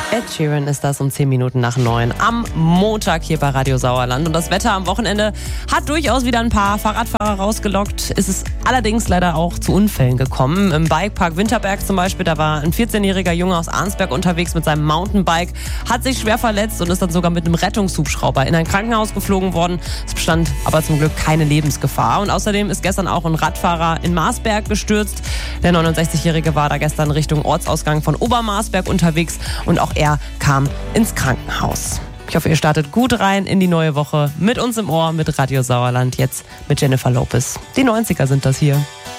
Ed Sheeran ist das um 10 Minuten nach 9 am Montag hier bei Radio Sauerland. Und das Wetter am Wochenende hat durchaus wieder ein paar Fahrradfahrer rausgelockt. Es ist allerdings leider auch zu Unfällen gekommen. Im Bikepark Winterberg zum Beispiel, da war ein 14-jähriger Junge aus Arnsberg unterwegs mit seinem Mountainbike, hat sich schwer verletzt und ist dann sogar mit einem Rettungshubschrauber in ein Krankenhaus geflogen worden. Es bestand aber zum Glück keine Lebensgefahr. Und außerdem ist gestern auch ein Radfahrer in Marsberg gestürzt. Der 69-Jährige war da gestern Richtung Ortsausgang von Obermarsberg unterwegs und auch er kam ins Krankenhaus. Ich hoffe, ihr startet gut rein in die neue Woche mit uns im Ohr, mit Radio Sauerland, jetzt mit Jennifer Lopez. Die 90er sind das hier.